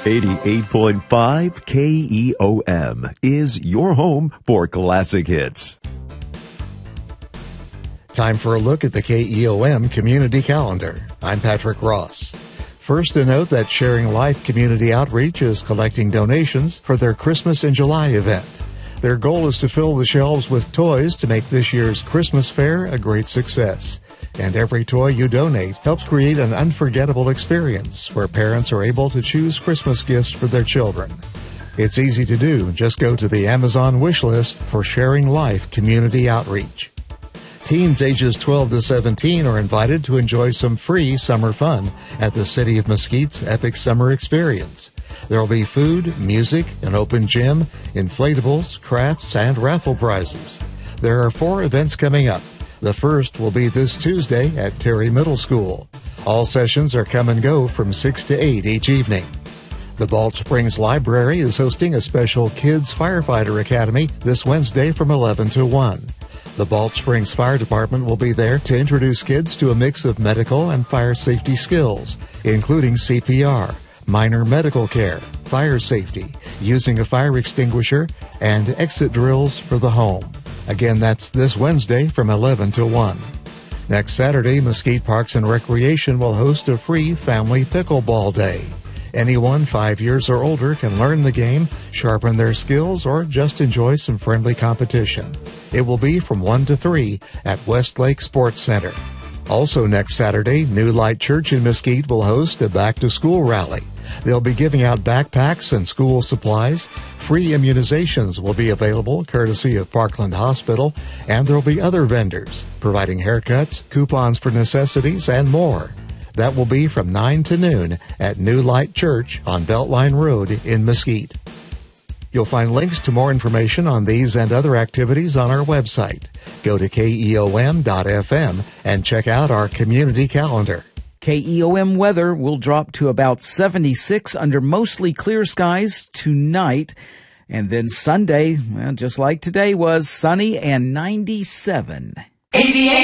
88.5 KEOM is your home for classic hits. Time for a look at the KEOM community calendar. I'm Patrick Ross. First, to note that Sharing Life Community Outreach is collecting donations for their Christmas in July event. Their goal is to fill the shelves with toys to make this year's Christmas fair a great success. And every toy you donate helps create an unforgettable experience where parents are able to choose Christmas gifts for their children. It's easy to do. Just go to the Amazon wish list for Sharing Life Community Outreach. Teens ages 12 to 17 are invited to enjoy some free summer fun at the City of Mesquite's Epic Summer Experience. There will be food, music, an open gym, inflatables, crafts, and raffle prizes. There are 4 events coming up. The first will be this Tuesday at Terry Middle School. All sessions are come and go from 6 to 8 each evening. The Balch Springs Library is hosting a special Kids Firefighter Academy this Wednesday from 11 to 1. The Balch Springs Fire Department will be there to introduce kids to a mix of medical and fire safety skills, including CPR, minor medical care, fire safety, using a fire extinguisher, and exit drills for the home. Again, that's this Wednesday from 11 to 1. Next Saturday, Mesquite Parks and Recreation will host a free family pickleball day. Anyone 5 years or older can learn the game, sharpen their skills, or just enjoy some friendly competition. It will be from 1 to 3 at Westlake Sports Center. Also next Saturday, New Light Church in Mesquite will host a back-to-school rally. They'll be giving out backpacks and school supplies. Free immunizations will be available courtesy of Parkland Hospital, and there'll be other vendors providing haircuts, coupons for necessities, and more. That will be from 9 to noon at New Light Church on Beltline Road in Mesquite. You'll find links to more information on these and other activities on our website. Go to KEOM.FM and check out our community calendar. KEOM weather will drop to about 76 under mostly clear skies tonight. And then Sunday, well, just like today was, sunny and 97. 88.